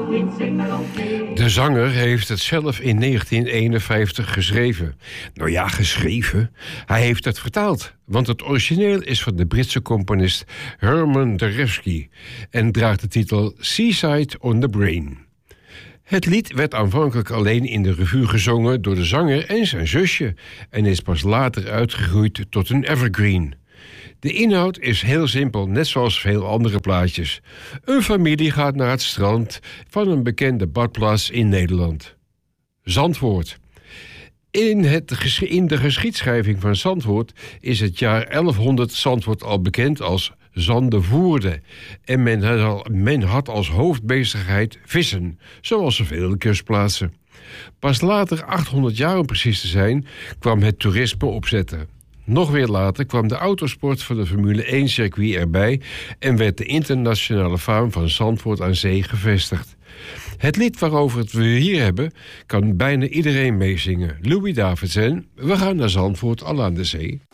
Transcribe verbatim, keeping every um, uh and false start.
De zanger heeft het zelf in negentien eenenvijftig geschreven. Nou ja, geschreven. Hij heeft het vertaald. Want het origineel is van de Britse componist Herman Derefsky en draagt de titel Seaside on the Brain. Het lied werd aanvankelijk alleen in de revue gezongen door de zanger en zijn zusje en is pas later uitgegroeid tot een evergreen. De inhoud is heel simpel, net zoals veel andere plaatjes. Een familie gaat naar het strand van een bekende badplaats in Nederland. Zandvoort. In, het, in de geschiedschrijving van Zandvoort is het jaar elfhonderd Zandvoort al bekend als Zandevoerde. En men had, al, men had als hoofdbezigheid vissen, zoals zoveel kustplaatsen. Pas later, achthonderd jaar om precies te zijn, kwam het toerisme opzetten. Nog weer later kwam de autosport van de Formule één-circuit erbij en werd de internationale faam van Zandvoort aan Zee gevestigd. Het lied waarover het we hier hebben, kan bijna iedereen meezingen. Louis Davidson, we gaan naar Zandvoort al aan de zee.